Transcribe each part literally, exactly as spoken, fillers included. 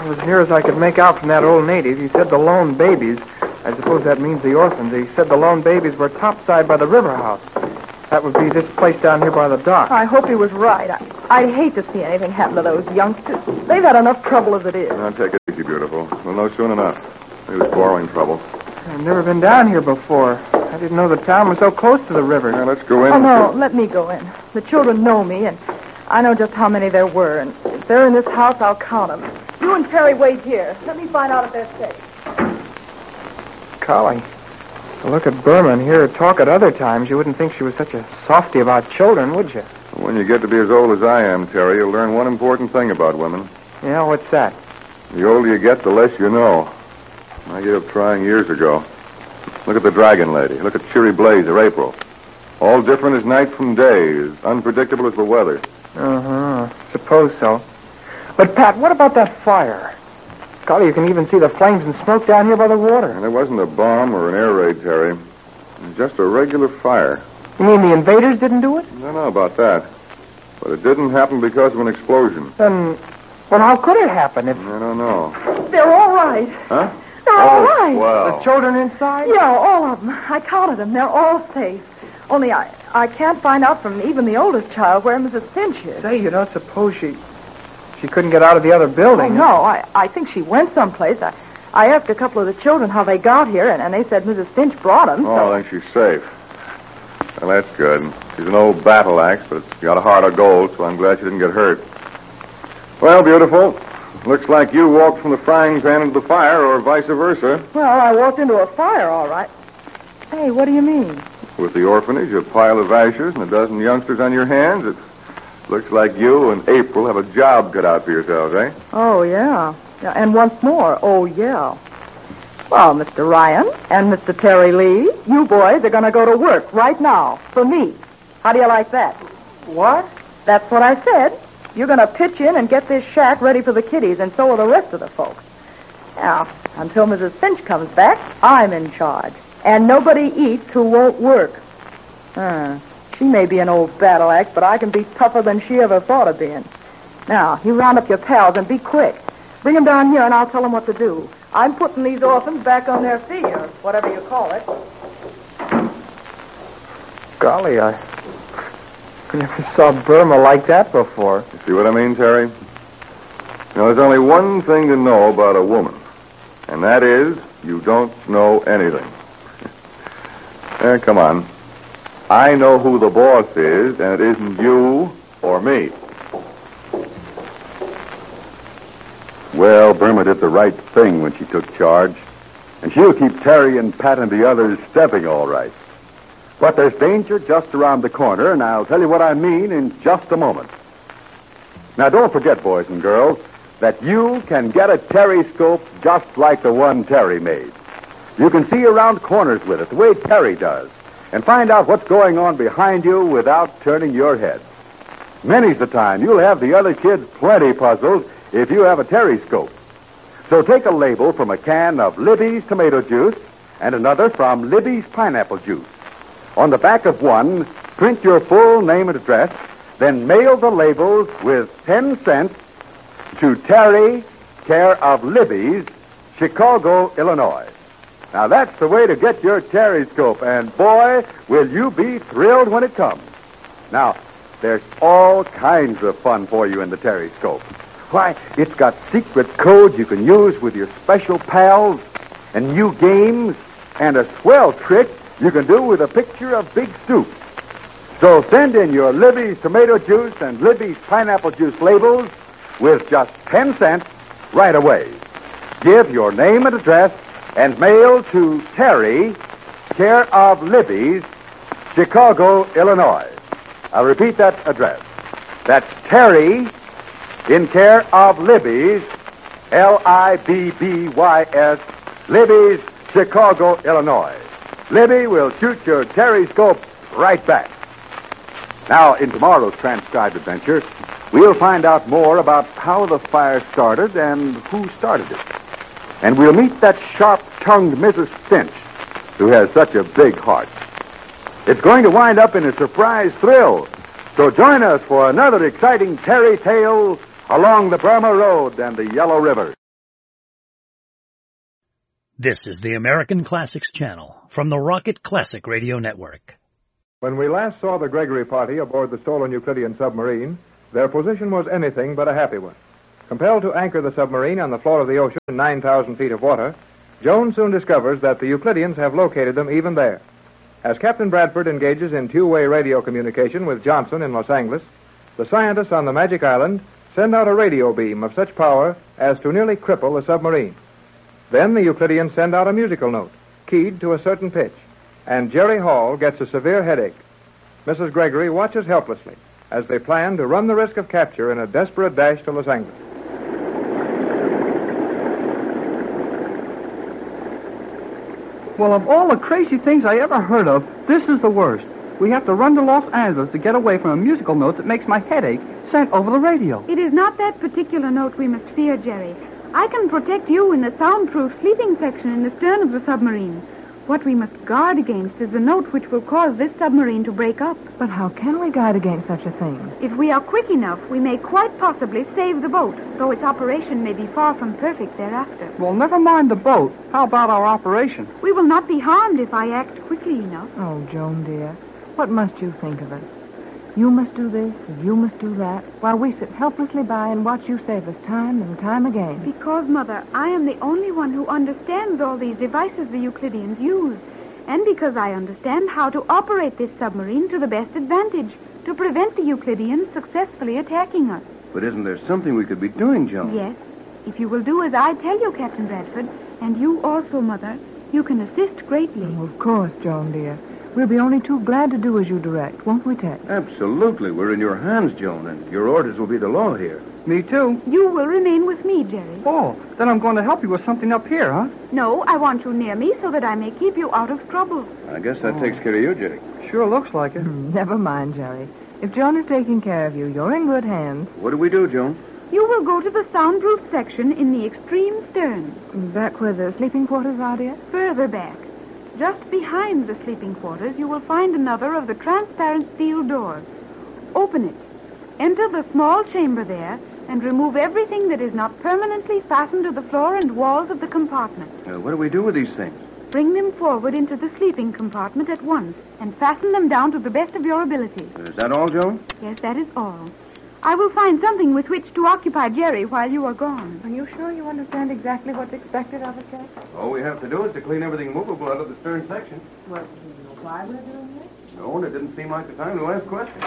Well, as near as I could make out from that old native, he said the lone babies, I suppose that means the orphans, he said the lone babies were topside by the river house. That would be this place down here by the dock. I hope he was right. I, I'd hate to see anything happen to those youngsters. They've had enough trouble as it is. Now, take it easy, beautiful. We'll know soon enough. He was borrowing trouble. I've never been down here before. I didn't know the town was so close to the river. Now, let's go in. Oh, no, let me go in. The children know me, and I know just how many there were. And if they're in this house, I'll count them. You and Terry wait here. Let me find out if they're safe. Golly. To look at Burma and hear her talk at other times, you wouldn't think she was such a softy about children, would you? When you get to be as old as I am, Terry, you'll learn one important thing about women. Yeah, what's that? The older you get, the less you know. I gave up trying years ago. Look at the Dragon Lady. Look at Cheery Blaze or April. All different as night from day, as unpredictable as the weather. Uh-huh. Suppose so. But, Pat, what about that fire? Golly, you can even see the flames and smoke down here by the water. And it wasn't a bomb or an air raid, Terry. It was just a regular fire. You mean the invaders didn't do it? I don't know about that. But it didn't happen because of an explosion. Then, well, how could it happen if... I don't know. They're all right. Huh? They're oh, all right. Well. The children inside? Yeah, all of them. I counted them. They're all safe. Only I, I can't find out from even the oldest child where Missus Finch is. Say, you don't suppose she... She couldn't get out of the other building? Oh, no. I, I think she went someplace. I, I asked a couple of the children how they got here, and, and they said Missus Finch brought them. Oh, so... I think she's safe. Well, that's good. She's an old battle axe, but it's got a heart of gold, so I'm glad she didn't get hurt. Well, beautiful. Looks like you walked from the frying pan into the fire, or vice versa. Well, I walked into a fire, all right. Hey, what do you mean? With the orphanage, a pile of ashes, and a dozen youngsters on your hands, it looks like you and April have a job cut out for yourselves, eh? Oh, yeah. yeah. And once more, oh, yeah. Well, Mister Ryan and Mister Terry Lee, you boys are going to go to work right now for me. How do you like that? What? That's what I said. You're going to pitch in and get this shack ready for the kiddies, and so are the rest of the folks. Now, until Missus Finch comes back, I'm in charge. And nobody eats who won't work. Huh. She may be an old battle axe, but I can be tougher than she ever thought of being. Now, you round up your pals and be quick. Bring them down here, and I'll tell them what to do. I'm putting these orphans back on their feet, or whatever you call it. Golly, I never saw Burma like that before. You see what I mean, Terry? Now, there's only one thing to know about a woman, and that is you don't know anything. Eh, come on. I know who the boss is, and it isn't you or me. Well, Burma did the right thing when she took charge, and she'll keep Terry and Pat and the others stepping all right. But there's danger just around the corner, and I'll tell you what I mean in just a moment. Now, don't forget, boys and girls, that you can get a Terry scope just like the one Terry made. You can see around corners with it, the way Terry does, and find out what's going on behind you without turning your head. Many's the time you'll have the other kids plenty puzzled if you have a Terry scope. So take a label from a can of Libby's tomato juice and another from Libby's pineapple juice. On the back of one, print your full name and address, then mail the labels with ten cents to Terry, care of Libby's, Chicago, Illinois. Now, that's the way to get your Terry scope, and boy, will you be thrilled when it comes. Now, there's all kinds of fun for you in the Terry scope. Why, it's got secret codes you can use with your special pals, and new games, and a swell trick you can do with a picture of Big Stoop. So send in your Libby's tomato juice and Libby's pineapple juice labels with just ten cents right away. Give your name and address and mail to Terry, care of Libby's, Chicago, Illinois. I'll repeat that address. That's Terry, in care of Libby's, L I B B Y S, Libby's, Chicago, Illinois. Libby will shoot your Terry scope right back. Now, in tomorrow's transcribed adventure, we'll find out more about how the fire started and who started it. And we'll meet that sharp-tongued Missus Finch, who has such a big heart. It's going to wind up in a surprise thrill. So join us for another exciting Terry tale along the Burma Road and the Yellow River. This is the American Classics Channel from the Rocket Classic Radio Network. When we last saw the Gregory party aboard the stolen Euclidean submarine, their position was anything but a happy one. Compelled to anchor the submarine on the floor of the ocean in nine thousand feet of water, Jones soon discovers that the Euclideans have located them even there. As Captain Bradford engages in two-way radio communication with Johnson in Los Angeles, the scientists on the Magic Island send out a radio beam of such power as to nearly cripple the submarine. Then the Euclideans send out a musical note, keyed to a certain pitch, and Jerry Hall gets a severe headache. Missus Gregory watches helplessly as they plan to run the risk of capture in a desperate dash to Los Angeles. Well, of all the crazy things I ever heard of, this is the worst. We have to run to Los Angeles to get away from a musical note that makes my headache sent over the radio. It is not that particular note we must fear, Jerry. I can protect you in the soundproof sleeping section in the stern of the submarine. What we must guard against is the note which will cause this submarine to break up. But how can we guard against such a thing? If we are quick enough, we may quite possibly save the boat, though its operation may be far from perfect thereafter. Well, never mind the boat. How about our operation? We will not be harmed if I act quickly enough. Oh, Joan, dear, what must you think of us? You must do this, and you must do that, while we sit helplessly by and watch you save us time and time again. Because, Mother, I am the only one who understands all these devices the Euclideans use. And because I understand how to operate this submarine to the best advantage, to prevent the Euclideans successfully attacking us. But isn't there something we could be doing, Joan? Yes. If you will do as I tell you, Captain Bradford, and you also, Mother, you can assist greatly. Oh, of course, Joan, dear. We'll be only too glad to do as you direct, won't we, Ted? Absolutely. We're in your hands, Joan, and your orders will be the law here. Me too. You will remain with me, Jerry. Oh, then I'm going to help you with something up here, huh? No, I want you near me so that I may keep you out of trouble. I guess that oh. takes care of you, Jerry. Sure looks like it. Never mind, Jerry. If Joan is taking care of you, you're in good hands. What do we do, Joan? You will go to the soundproof section in the extreme stern. Back where the sleeping quarters are, dear? Further back. Just behind the sleeping quarters, you will find another of the transparent steel doors. Open it. Enter the small chamber there and remove everything that is not permanently fastened to the floor and walls of the compartment. Uh, what do we do with these things? Bring them forward into the sleeping compartment at once and fasten them down to the best of your ability. Uh, is that all, Joan? Yes, that is all. I will find something with which to occupy Jerry while you are gone. Are you sure you understand exactly what's expected of us, Jack? All we have to do is to clean everything movable out of the stern section. Well, do you know why we're doing this? No, and it didn't seem like the time to ask questions.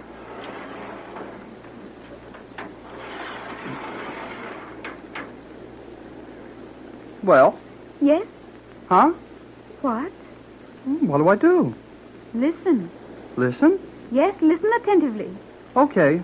Well? Yes? Huh? What? What do I do? Listen. Listen? Yes, listen attentively. Okay.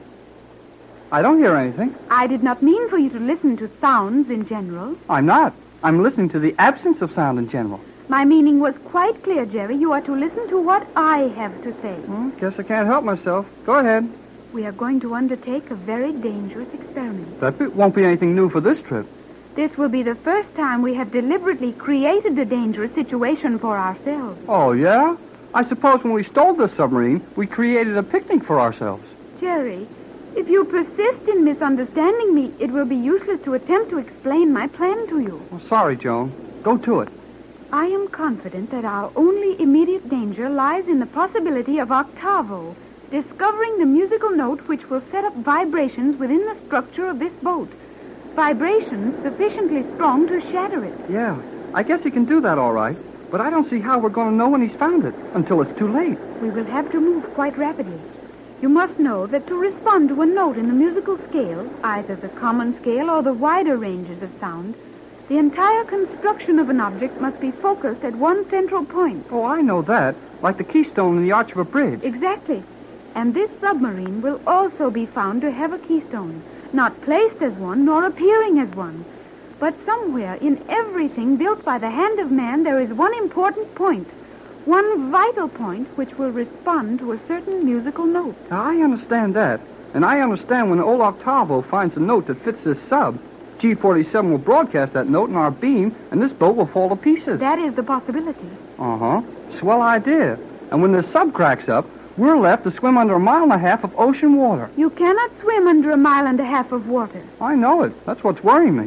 I don't hear anything. I did not mean for you to listen to sounds in general. I'm not. I'm listening to the absence of sound in general. My meaning was quite clear, Jerry. You are to listen to what I have to say. Well, guess I can't help myself. Go ahead. We are going to undertake a very dangerous experiment. That be- won't be anything new for this trip. This will be the first time we have deliberately created a dangerous situation for ourselves. Oh, yeah? I suppose when we stole this submarine, we created a picnic for ourselves. Jerry, if you persist in misunderstanding me, it will be useless to attempt to explain my plan to you. Well, sorry, Joan. Go to it. I am confident that our only immediate danger lies in the possibility of Octavo discovering the musical note which will set up vibrations within the structure of this boat. Vibrations sufficiently strong to shatter it. Yeah, I guess he can do that all right. But I don't see how we're going to know when he's found it until it's too late. We will have to move quite rapidly. You must know that to respond to a note in the musical scale, either the common scale or the wider ranges of sound, the entire construction of an object must be focused at one central point. Oh, I know that. Like the keystone in the arch of a bridge. Exactly. And this submarine will also be found to have a keystone, not placed as one nor appearing as one. But somewhere in everything built by the hand of man, there is one important point, one vital point which will respond to a certain musical note. Now, I understand that. And I understand when old Octavo finds a note that fits this sub, G forty-seven will broadcast that note in our beam, and this boat will fall to pieces. That is the possibility. Uh-huh. Swell idea. And when the sub cracks up, we're left to swim under a mile and a half of ocean water. You cannot swim under a mile and a half of water. I know it. That's what's worrying me.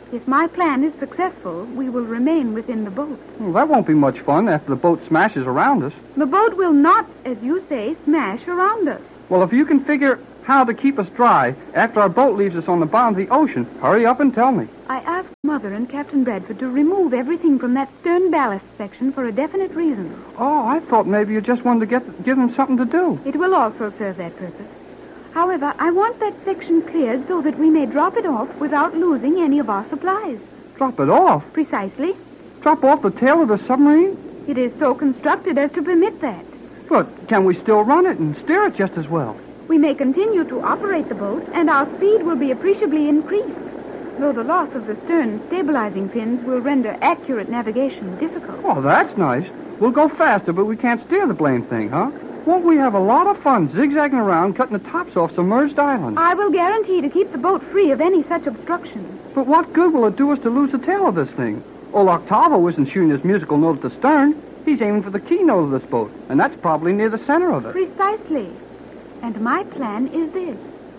If my plan is successful, we will remain within the boat. Well, that won't be much fun after the boat smashes around us. The boat will not, as you say, smash around us. Well, if you can figure how to keep us dry after our boat leaves us on the bottom of the ocean, hurry up and tell me. I asked Mother and Captain Bradford to remove everything from that stern ballast section for a definite reason. Oh, I thought maybe you just wanted to get give them something to do. It will also serve that purpose. However, I want that section cleared so that we may drop it off without losing any of our supplies. Drop it off? Precisely. Drop off the tail of the submarine? It is so constructed as to permit that. But can we still run it and steer it just as well? We may continue to operate the boat, and our speed will be appreciably increased, though the loss of the stern stabilizing fins will render accurate navigation difficult. Oh, that's nice. We'll go faster, but we can't steer the blame thing, huh? Won't we have a lot of fun zigzagging around, cutting the tops off submerged islands? I will guarantee to keep the boat free of any such obstructions. But what good will it do us to lose the tail of this thing? Old Octavo isn't shooting his musical note at the stern. He's aiming for the keynote of this boat, and that's probably near the center of it. Precisely. And my plan is this.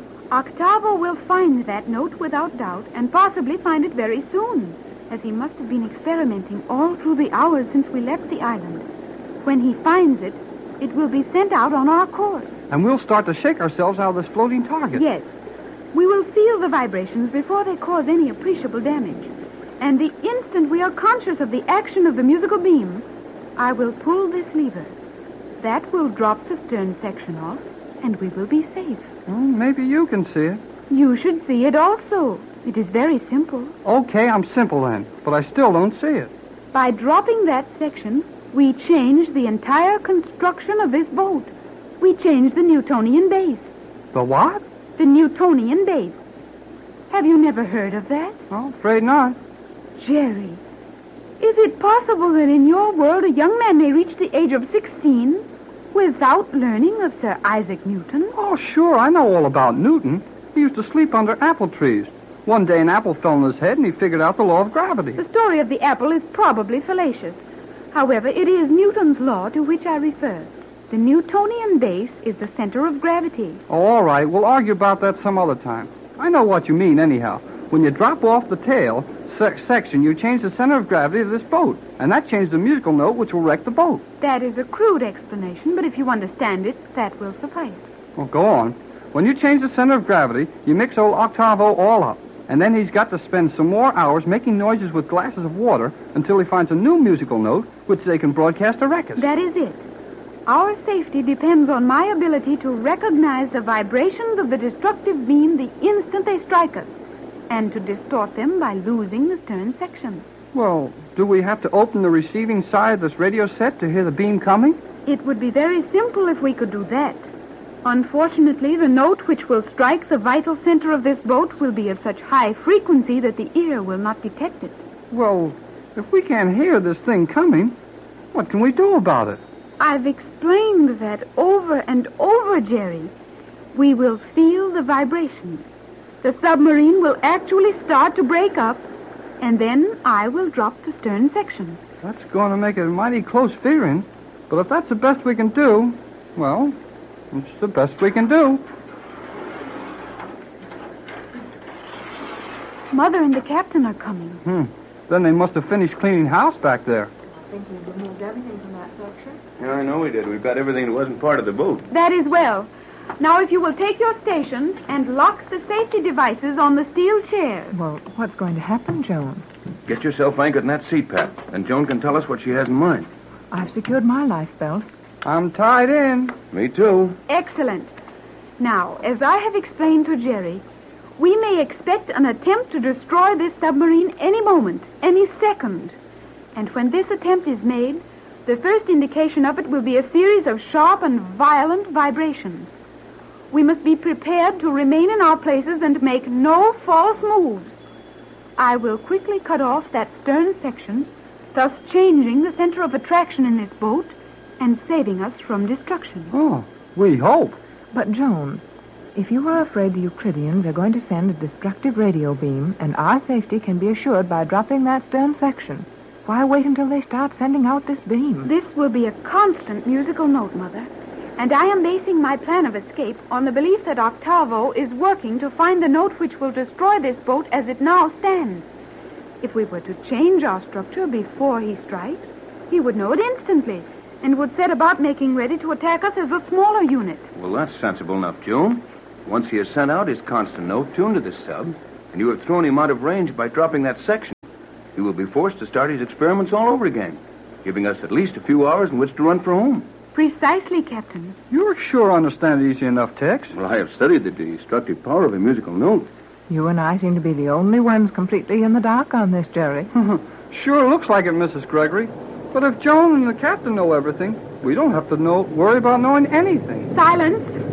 Octavo will find that note without doubt, and possibly find it very soon, as he must have been experimenting all through the hours since we left the island. When he finds it, it will be sent out on our course. And we'll start to shake ourselves out of this floating target. Yes. We will feel the vibrations before they cause any appreciable damage. And the instant we are conscious of the action of the musical beam, I will pull this lever. That will drop the stern section off, and we will be safe. Well, maybe you can see it. You should see it also. It is very simple. Okay, I'm simple then, but I still don't see it. By dropping that section, we change the entire construction of this boat. We change the Newtonian base. The what? The Newtonian base. Have you never heard of that? Oh, afraid not. Jerry, is it possible that in your world a young man may reach the age of sixteen without learning of Sir Isaac Newton? Oh, sure, I know all about Newton. He used to sleep under apple trees. One day an apple fell on his head and he figured out the law of gravity. The story of the apple is probably fallacious. However, it is Newton's law to which I refer. The Newtonian base is the center of gravity. Oh, all right. We'll argue about that some other time. I know what you mean, anyhow. When you drop off the tail se- section, you change the center of gravity of this boat. And that changes the musical note, which will wreck the boat. That is a crude explanation, but if you understand it, that will suffice. Well, go on. When you change the center of gravity, you mix old Octavo all up. And then he's got to spend some more hours making noises with glasses of water until he finds a new musical note, which they can broadcast to records. That is it. Our safety depends on my ability to recognize the vibrations of the destructive beam the instant they strike us, and to distort them by losing the stern section. Well, do we have to open the receiving side of this radio set to hear the beam coming? It would be very simple if we could do that. Unfortunately, the note which will strike the vital center of this boat will be of such high frequency that the ear will not detect it. Well, if we can't hear this thing coming, what can we do about it? I've explained that over and over, Jerry. We will feel the vibrations. The submarine will actually start to break up, and then I will drop the stern section. That's going to make it mighty close fearing. But if that's the best we can do, well, it's the best we can do. Mother and the captain are coming. Hmm. Then they must have finished cleaning house back there. I think we removed everything from that section. Yeah, I know we did. We've got everything that wasn't part of the boat. That is well. Now, if you will take your station and lock the safety devices on the steel chair. Well, what's going to happen, Joan? Get yourself anchored in that seat, Pat, and Joan can tell us what she has in mind. I've secured my life belt. I'm tied in. Me too. Excellent. Now, as I have explained to Jerry, we may expect an attempt to destroy this submarine any moment, any second. And when this attempt is made, the first indication of it will be a series of sharp and violent vibrations. We must be prepared to remain in our places and make no false moves. I will quickly cut off that stern section, thus changing the center of attraction in this boat and saving us from destruction. Oh, we hope. But, Joan, if you are afraid the Euclideans are going to send a destructive radio beam, and our safety can be assured by dropping that stern section, why wait until they start sending out this beam? This will be a constant musical note, Mother. And I am basing my plan of escape on the belief that Octavo is working to find the note which will destroy this boat as it now stands. If we were to change our structure before he strikes, he would know it instantly and would set about making ready to attack us as a smaller unit. Well, that's sensible enough, Joan. Once he has sent out his constant note tuned to this sub, and you have thrown him out of range by dropping that section, he will be forced to start his experiments all over again, giving us at least a few hours in which to run for home. Precisely, Captain. You sure understand it easy enough, Tex. Well, I have studied the destructive power of a musical note. You and I seem to be the only ones completely in the dark on this, Jerry. Sure looks like it, Missus Gregory. But if Joan and the captain know everything, we don't have to know worry about knowing anything. Silence.